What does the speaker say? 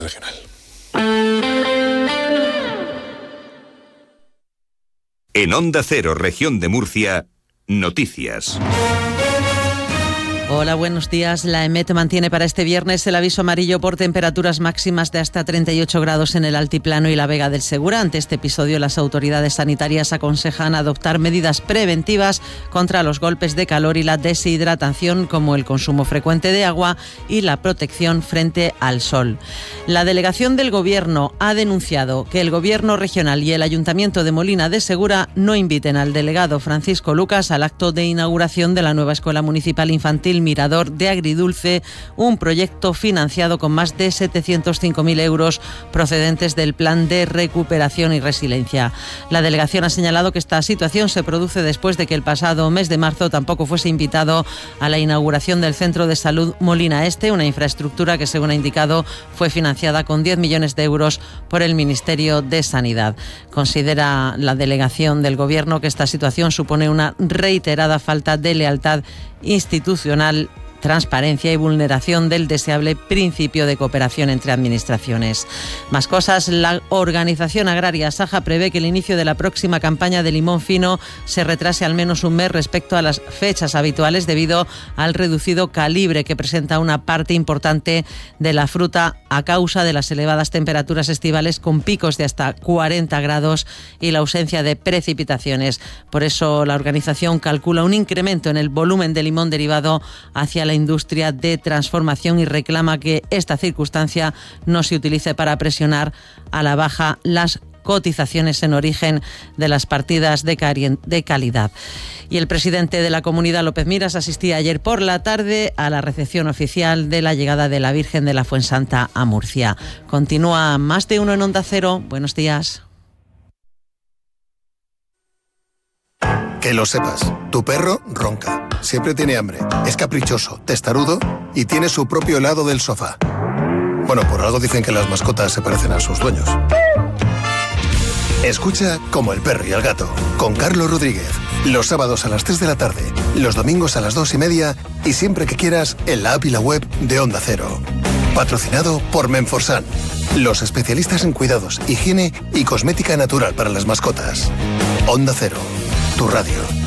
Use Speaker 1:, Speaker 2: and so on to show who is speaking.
Speaker 1: regional.
Speaker 2: En Onda Cero, Región de Murcia, noticias.
Speaker 3: Hola, buenos días. La EMET mantiene para este viernes el aviso amarillo por temperaturas máximas de hasta 38 grados en el Altiplano y la Vega del Segura. Ante este episodio, las autoridades sanitarias aconsejan adoptar medidas preventivas contra los golpes de calor y la deshidratación, como el consumo frecuente de agua y la protección frente al sol. La delegación del Gobierno ha denunciado que el Gobierno regional y el Ayuntamiento de Molina de Segura no inviten al delegado Francisco Lucas al acto de inauguración de la nueva Escuela Municipal Infantil Mirador de Agridulce, un proyecto financiado con más de 705.000 euros procedentes del Plan de Recuperación y Resiliencia. La delegación ha señalado que esta situación se produce después de que el pasado mes de marzo tampoco fuese invitado a la inauguración del Centro de Salud Molina Este, una infraestructura que, según ha indicado, fue financiada con 10 millones de euros por el Ministerio de Sanidad. Considera la delegación del Gobierno que esta situación supone una reiterada falta de lealtad institucional, transparencia y vulneración del deseable principio de cooperación entre administraciones. Más cosas. La organización agraria Saja prevé que el inicio de la próxima campaña de limón fino se retrase al menos un mes respecto a las fechas habituales debido al reducido calibre que presenta una parte importante de la fruta a causa de las elevadas temperaturas estivales con picos de hasta 40 grados y la ausencia de precipitaciones. Por eso la organización calcula un incremento en el volumen de limón derivado hacia la industria de transformación y reclama que esta circunstancia no se utilice para presionar a la baja las cotizaciones en origen de las partidas de calidad. Y el presidente de la Comunidad, López Miras, asistía ayer por la tarde a la recepción oficial de la llegada de la Virgen de la Fuensanta a Murcia. Continúa Más de Uno en Onda Cero. Buenos días.
Speaker 1: Que lo sepas, tu perro ronca, siempre tiene hambre, es caprichoso, testarudo y tiene su propio lado del sofá. Bueno, por algo dicen que las mascotas se parecen a sus dueños. Escucha Como el perro y el gato, con Carlos Rodríguez, los sábados a las 3 de la tarde, los domingos a las 2:30 y siempre que quieras en la app y la web de Onda Cero. Patrocinado por Menforsan, los especialistas en cuidados, higiene y cosmética natural para las mascotas. Onda Cero, tu radio.